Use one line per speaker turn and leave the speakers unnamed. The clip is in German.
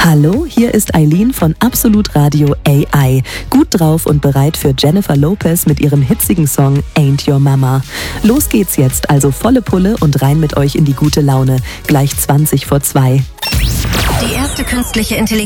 Hallo, hier ist Eileen von Absolut Radio AI. Gut drauf und bereit für Jennifer Lopez mit ihrem hitzigen Song Ain't Your Mama. Los geht's jetzt, also volle Pulle und rein mit euch in die gute Laune. Gleich 2:20.
Die erste künstliche Intelligenz